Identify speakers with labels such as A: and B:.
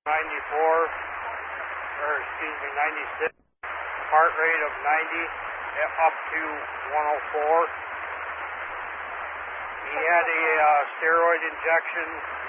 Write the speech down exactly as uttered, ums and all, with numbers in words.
A: ninety-four, or excuse me, ninety-six, heart rate of ninety, up to one oh four. He had a uh, steroid injection